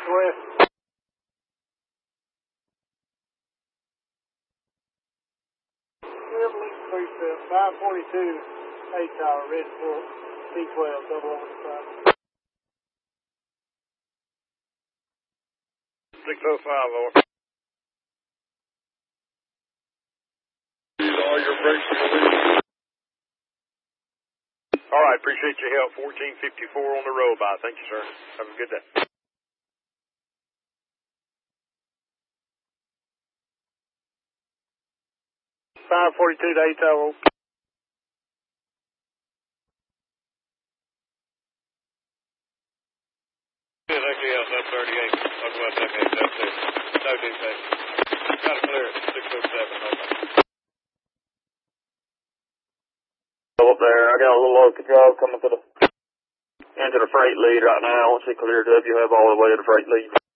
West. 542, 8 tower, red for C12, double over the side. 605, over. All your brakes released. All right, appreciate your help. 1454 on the road by. Thank you, sir. Have a good day. 542 to 8 tower. Actually, yes, that's 38. Talk about that, man. That's it. No defect. Got to clear it. 607. Up there, I got a little local job coming to into the freight lead right now. Once it clears up, you'll have all the way to the freight lead.